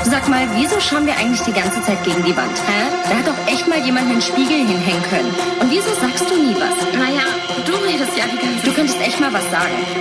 Sag mal, wieso schauen wir eigentlich die ganze Zeit gegen die Wand? Hä? Da hat doch echt mal jemand einen Spiegel hinhängen können. Und wieso sagst du nie was? Naja, du redest ja die ganze Zeit. Du könntest echt mal was sagen.